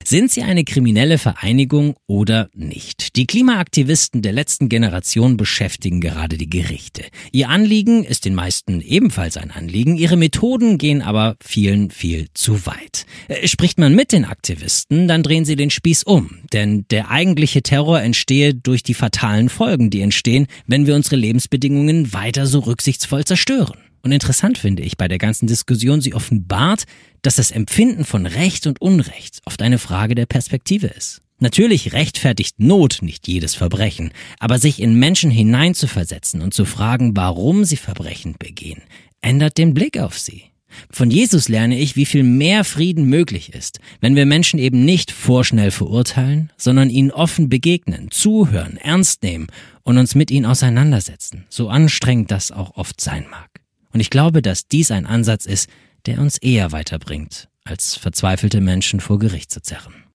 Sind sie eine kriminelle Vereinigung oder nicht? Die Klimaaktivisten der letzten Generation beschäftigen gerade die Gerichte. Ihr Anliegen ist den meisten ebenfalls ein Anliegen, ihre Methoden gehen aber vielen viel zu weit. Spricht man mit den Aktivisten, dann drehen sie den Spieß um, denn der eigentliche Terror entstehe durch die fatalen Folgen, die entstehen, wenn wir unsere Lebensbedingungen weiter so rücksichtsvoll zerstören. Und interessant finde ich bei der ganzen Diskussion, sie offenbart, dass das Empfinden von Recht und Unrecht oft eine Frage der Perspektive ist. Natürlich rechtfertigt Not nicht jedes Verbrechen, aber sich in Menschen hineinzuversetzen und zu fragen, warum sie Verbrechen begehen, ändert den Blick auf sie. Von Jesus lerne ich, wie viel mehr Frieden möglich ist, wenn wir Menschen eben nicht vorschnell verurteilen, sondern ihnen offen begegnen, zuhören, ernst nehmen und uns mit ihnen auseinandersetzen, so anstrengend das auch oft sein mag. Und ich glaube, dass dies ein Ansatz ist, der uns eher weiterbringt, als verzweifelte Menschen vor Gericht zu zerren.